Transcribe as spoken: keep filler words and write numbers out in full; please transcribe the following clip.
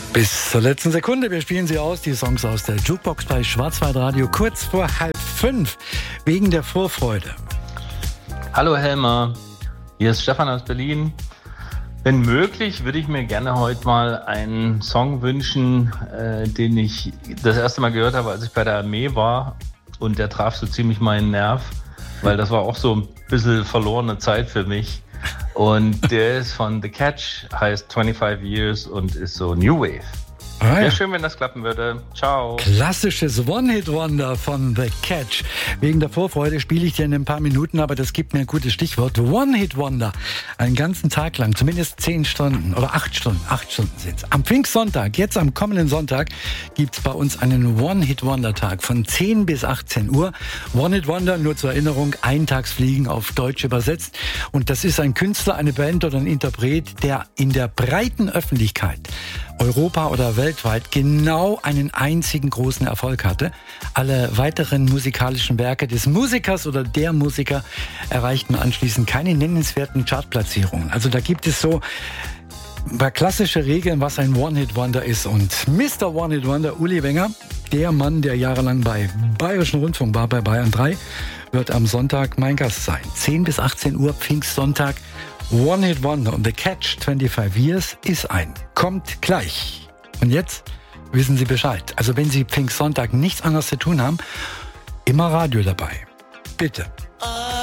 Bis zur letzten Sekunde. Wir spielen sie aus, die Songs aus der Jukebox bei Schwarzwaldradio, kurz vor halb fünf, wegen der Vorfreude. Hallo Helmer, hier ist Stefan aus Berlin. Wenn möglich, würde ich mir gerne heute mal einen Song wünschen, äh, den ich das erste Mal gehört habe, als ich bei der Armee war. Und der traf so ziemlich meinen Nerv, weil das war auch so ein bisschen verlorene Zeit für mich. Und der ist von The Catch, heißt twenty-five years und ist so New Wave. Ah, ja. Wäre schön, wenn das klappen würde. Ciao. Klassisches One-Hit-Wonder von The Catch. Wegen der Vorfreude spiele ich dir in ein paar Minuten, aber das gibt mir ein gutes Stichwort. One-Hit-Wonder. Einen ganzen Tag lang, zumindest zehn Stunden oder acht Stunden. Acht Stunden sind es. Am Pfingstsonntag, jetzt am kommenden Sonntag, gibt es bei uns einen One-Hit-Wonder-Tag von zehn bis achtzehn Uhr. One-Hit-Wonder, nur zur Erinnerung, Eintagsfliegen auf Deutsch übersetzt. Und das ist ein Künstler, eine Band oder ein Interpret, der in der breiten Öffentlichkeit, Europa oder weltweit, genau einen einzigen großen Erfolg hatte. Alle weiteren musikalischen Werke des Musikers oder der Musiker erreichten anschließend keine nennenswerten Chartplatzierungen. Also da gibt es so ein paar klassische Regeln, was ein One-Hit-Wonder ist. Und Mister One-Hit-Wonder, Uli Wenger, der Mann, der jahrelang bei Bayerischen Rundfunk war, bei Bayern drei, wird am Sonntag mein Gast sein. zehn bis achtzehn Uhr, Pfingstsonntag. One-Hit-Wonder und The Catch, twenty-five years, ist ein. Kommt gleich. Und jetzt wissen Sie Bescheid. Also wenn Sie Pfingstsonntag nichts anderes zu tun haben, immer Radio dabei. Bitte.